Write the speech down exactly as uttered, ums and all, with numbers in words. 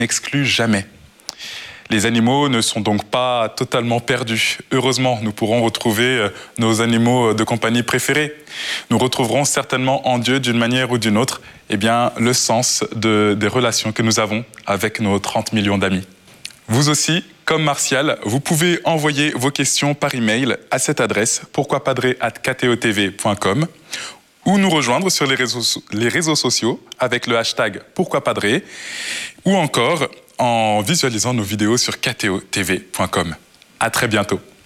n'exclut jamais. Les animaux ne sont donc pas totalement perdus. Heureusement, nous pourrons retrouver nos animaux de compagnie préférés. Nous retrouverons certainement en Dieu, d'une manière ou d'une autre, eh bien, le sens de, des relations que nous avons avec nos trente millions d'amis. Vous aussi, comme Martial, vous pouvez envoyer vos questions par email à cette adresse pourquoipadré arobase k t o t v point com ou nous rejoindre sur les réseaux, les réseaux sociaux avec le hashtag pourquoipadré ou encore en visualisant nos vidéos sur k t o t v point com. À très bientôt.